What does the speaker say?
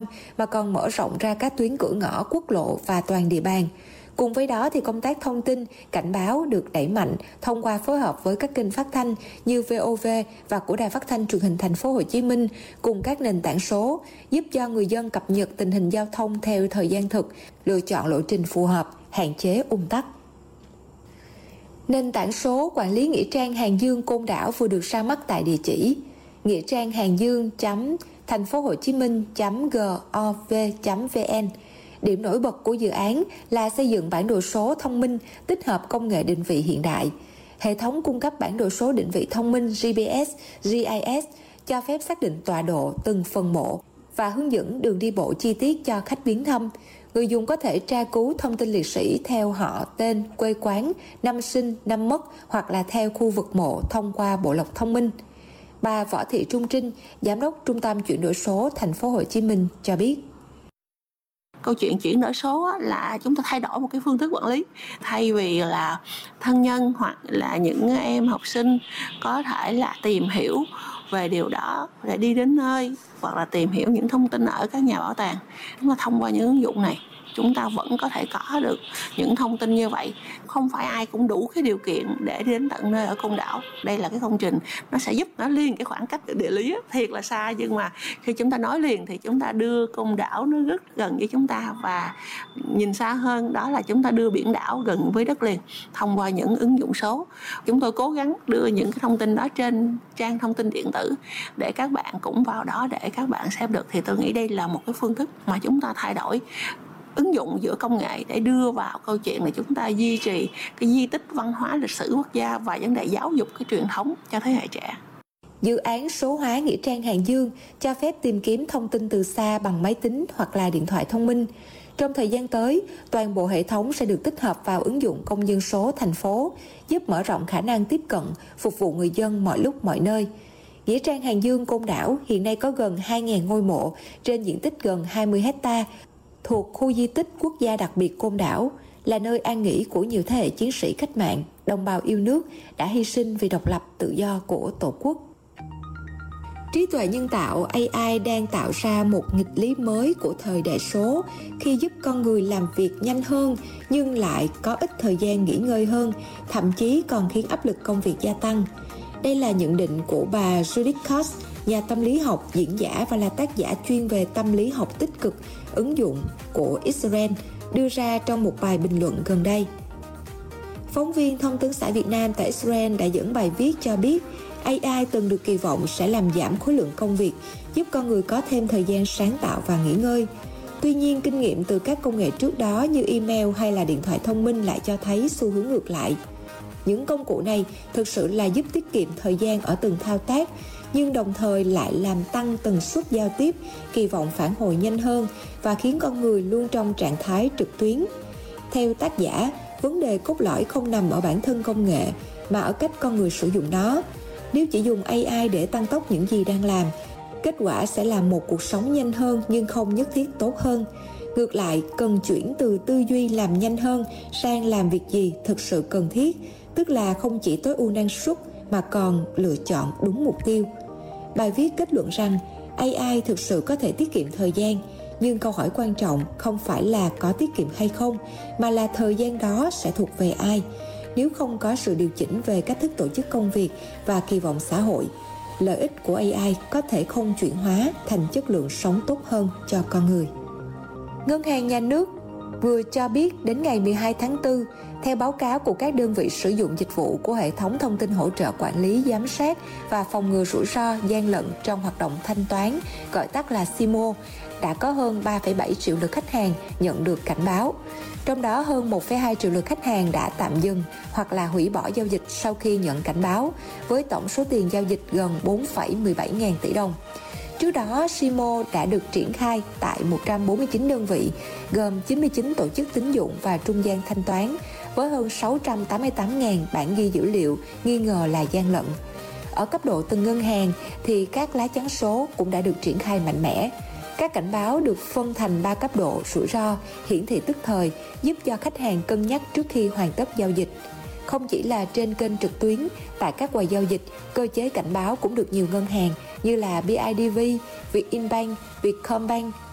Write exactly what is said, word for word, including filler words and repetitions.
mà còn mở rộng ra các tuyến cửa ngõ, quốc lộ và toàn địa bàn. Cùng với đó thì công tác thông tin, cảnh báo được đẩy mạnh thông qua phối hợp với các kênh phát thanh như vê o vê và của Đài Phát thanh Truyền hình Thành phố Hồ Chí Minh cùng các nền tảng số, giúp cho người dân cập nhật tình hình giao thông theo thời gian thực, lựa chọn lộ trình phù hợp, hạn chế ùn tắc. Nền tảng số quản lý nghĩa trang Hàng Dương Côn Đảo vừa được ra mắt tại địa chỉ nghĩa trang hàng dương chấm thành phố hồ chí minh chấm gov chấm vn. Điểm nổi bật của dự án là xây dựng bản đồ số thông minh tích hợp công nghệ định vị hiện đại. Hệ thống cung cấp bản đồ số định vị thông minh giê pê ét, giê i ét cho phép xác định tọa độ từng phần mộ và hướng dẫn đường đi bộ chi tiết cho khách viếng thăm. Người dùng có thể tra cứu thông tin liệt sĩ theo họ, tên, quê quán, năm sinh, năm mất hoặc là theo khu vực mộ thông qua bộ lọc thông minh. Bà Võ Thị Trung Trinh, Giám đốc Trung tâm Chuyển đổi số Thành phố Hồ Chí Minh cho biết. Câu chuyện chuyển đổi số là chúng ta thay đổi một cái phương thức quản lý. Thay vì là thân nhân hoặc là những em học sinh có thể là tìm hiểu về điều đó để đi đến nơi hoặc là tìm hiểu những thông tin ở các nhà bảo tàng, chúng ta thông qua những ứng dụng này chúng ta vẫn có thể có được những thông tin như vậy. Không phải ai cũng đủ cái điều kiện để đi đến tận nơi ở Côn Đảo. Đây là cái công trình nó sẽ giúp nó liền cái khoảng cách địa lý thiệt là xa, nhưng mà khi chúng ta nói liền thì chúng ta đưa Côn Đảo nó rất gần với chúng ta, và nhìn xa hơn đó là chúng ta đưa biển đảo gần với đất liền thông qua những ứng dụng số. Chúng tôi cố gắng đưa những cái thông tin đó trên trang thông tin điện tử để các bạn cũng vào đó để các bạn xem được. Thì tôi nghĩ đây là một cái phương thức mà chúng ta thay đổi, ứng dụng giữa công nghệ để đưa vào câu chuyện là chúng ta duy trì cái di tích văn hóa lịch sử quốc gia và vấn đề giáo dục cái truyền thống cho thế hệ trẻ. Dự án số hóa nghĩa trang Hàng Dương cho phép tìm kiếm thông tin từ xa bằng máy tính hoặc là điện thoại thông minh. Trong thời gian tới, toàn bộ hệ thống sẽ được tích hợp vào ứng dụng công dân số thành phố, giúp mở rộng khả năng tiếp cận, phục vụ người dân mọi lúc mọi nơi. Nghĩa trang Hàng Dương Côn Đảo hiện nay có gần hai nghìn ngôi mộ trên diện tích gần hai mươi héc ta, thuộc khu di tích quốc gia đặc biệt Côn Đảo, là nơi an nghỉ của nhiều thế hệ chiến sĩ cách mạng, đồng bào yêu nước đã hy sinh vì độc lập tự do của Tổ quốc. Trí tuệ nhân tạo a i đang tạo ra một nghịch lý mới của thời đại số khi giúp con người làm việc nhanh hơn nhưng lại có ít thời gian nghỉ ngơi hơn, thậm chí còn khiến áp lực công việc gia tăng. Đây là nhận định của bà Judith Cox, nhà tâm lý học, diễn giả và là tác giả chuyên về tâm lý học tích cực ứng dụng của Israel, đưa ra trong một bài bình luận gần đây. Phóng viên Thông tấn xã Việt Nam tại Israel đã dẫn bài viết cho biết a i từng được kỳ vọng sẽ làm giảm khối lượng công việc, giúp con người có thêm thời gian sáng tạo và nghỉ ngơi. Tuy nhiên, kinh nghiệm từ các công nghệ trước đó như email hay là điện thoại thông minh lại cho thấy xu hướng ngược lại. Những công cụ này thực sự là giúp tiết kiệm thời gian ở từng thao tác, nhưng đồng thời lại làm tăng tần suất giao tiếp, kỳ vọng phản hồi nhanh hơn và khiến con người luôn trong trạng thái trực tuyến. Theo tác giả, vấn đề cốt lõi không nằm ở bản thân công nghệ, mà ở cách con người sử dụng nó. Nếu chỉ dùng a i để tăng tốc những gì đang làm, kết quả sẽ là một cuộc sống nhanh hơn nhưng không nhất thiết tốt hơn. Ngược lại, cần chuyển từ tư duy làm nhanh hơn sang làm việc gì thực sự cần thiết, tức là không chỉ tối ưu năng suất mà còn lựa chọn đúng mục tiêu. Bài viết kết luận rằng a i thực sự có thể tiết kiệm thời gian, nhưng câu hỏi quan trọng không phải là có tiết kiệm hay không, mà là thời gian đó sẽ thuộc về ai. Nếu không có sự điều chỉnh về cách thức tổ chức công việc và kỳ vọng xã hội, lợi ích của a i có thể không chuyển hóa thành chất lượng sống tốt hơn cho con người. Ngân hàng Nhà nước vừa cho biết đến ngày mười hai tháng tư, theo báo cáo của các đơn vị sử dụng dịch vụ của hệ thống thông tin hỗ trợ quản lý, giám sát và phòng ngừa rủi ro gian lận trong hoạt động thanh toán, gọi tắt là xê i em o, đã có hơn ba phẩy bảy triệu lượt khách hàng nhận được cảnh báo. Trong đó hơn một phẩy hai triệu lượt khách hàng đã tạm dừng hoặc là hủy bỏ giao dịch sau khi nhận cảnh báo, với tổng số tiền giao dịch gần bốn phẩy mười bảy ngàn tỷ đồng. Trước đó, xê i em o đã được triển khai tại một trăm bốn mươi chín đơn vị, gồm chín mươi chín tổ chức tín dụng và trung gian thanh toán, với hơn sáu trăm tám mươi tám nghìn bản ghi dữ liệu nghi ngờ là gian lận. Ở cấp độ từng ngân hàng thì các lá chắn số cũng đã được triển khai mạnh mẽ. Các cảnh báo được phân thành ba cấp độ rủi ro, hiển thị tức thời, giúp cho khách hàng cân nhắc trước khi hoàn tất giao dịch. Không chỉ là trên kênh trực tuyến, tại các quầy giao dịch, cơ chế cảnh báo cũng được nhiều ngân hàng như là bê i đê vê, Vietinbank, Vietcombank,